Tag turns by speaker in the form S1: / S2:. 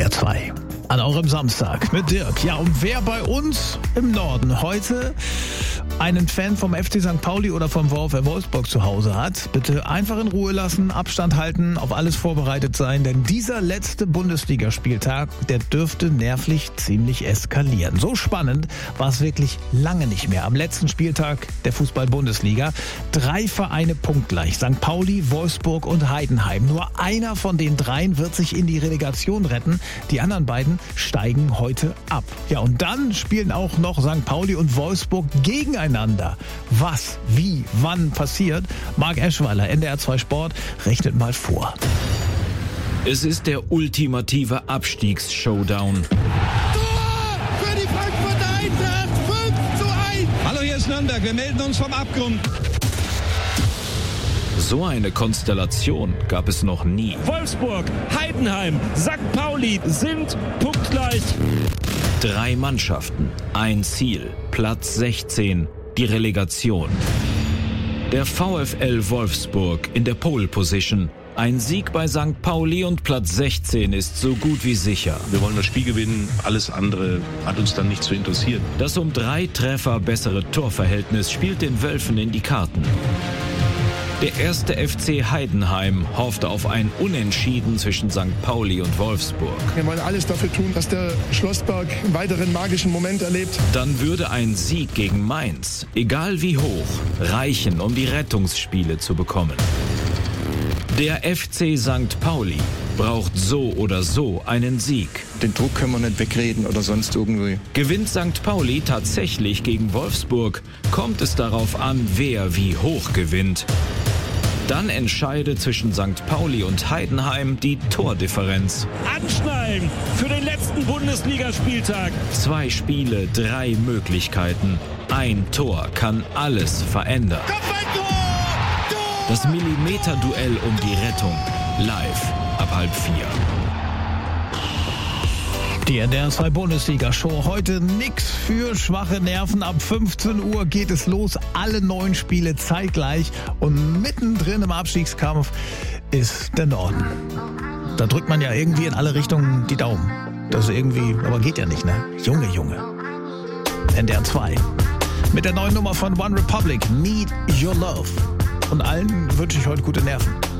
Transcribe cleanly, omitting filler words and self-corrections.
S1: NDR 2. An eurem Samstag mit Dirk. Ja, und wer bei uns im Norden heute einen Fan vom FC St. Pauli oder vom VfL Wolfsburg zu Hause hat, bitte einfach in Ruhe lassen, Abstand halten, auf alles vorbereitet sein, denn dieser letzte Bundesligaspieltag, der dürfte nervlich ziemlich eskalieren. So spannend war es wirklich lange nicht mehr. Am letzten Spieltag der Fußball-Bundesliga 3 Vereine punktgleich, St. Pauli, Wolfsburg und Heidenheim. Nur einer von den dreien wird sich in die Relegation retten, die anderen beiden steigen heute ab. Ja, und dann spielen auch noch St. Pauli und Wolfsburg gegeneinander. Was, wie, wann passiert? Marc Eschweiler, NDR 2 Sport, rechnet mal vor.
S2: Es ist der ultimative Abstiegs-Showdown.
S3: Tor für die Frankfurter Eintracht, 5:1.
S4: Hallo, hier ist Nürnberg, wir melden uns vom Abgrund.
S2: So eine Konstellation gab es noch nie.
S5: Wolfsburg, Heidenheim, St. Pauli sind punktgleich.
S2: 3 Mannschaften, ein Ziel, Platz 16, die Relegation. Der VfL Wolfsburg in der Pole Position. Ein Sieg bei St. Pauli und Platz 16 ist so gut wie sicher.
S6: Wir wollen das Spiel gewinnen, alles andere hat uns dann nicht zu interessieren.
S2: Das um 3 Treffer bessere Torverhältnis spielt den Wölfen in die Karten. Der erste FC Heidenheim hoffte auf ein Unentschieden zwischen St. Pauli und Wolfsburg.
S7: Wir wollen alles dafür tun, dass der Schlossberg einen weiteren magischen Moment erlebt.
S2: Dann würde ein Sieg gegen Mainz, egal wie hoch, reichen, um die Rettungsspiele zu bekommen. Der FC St. Pauli braucht so oder so einen Sieg.
S8: Den Druck können wir nicht wegreden oder sonst irgendwie.
S2: Gewinnt St. Pauli tatsächlich gegen Wolfsburg, kommt es darauf an, wer wie hoch gewinnt. Dann entscheidet zwischen St. Pauli und Heidenheim die Tordifferenz.
S5: Anschnallen für den letzten Bundesligaspieltag.
S2: 2 Spiele, 3 Möglichkeiten. Ein Tor kann alles verändern. Das Millimeterduell um die Rettung. Live ab 3:30.
S1: Die NDR 2 Bundesliga-Show. Heute nix für schwache Nerven. Ab 15 Uhr geht es los. Alle 9 Spiele zeitgleich. Und mittendrin im Abstiegskampf ist der Norden. Da drückt man ja irgendwie in alle Richtungen die Daumen. Das ist irgendwie, aber geht ja nicht, ne? Junge. NDR 2. Mit der neuen Nummer von One Republic, Need Your Love. Und allen wünsche ich heute gute Nerven.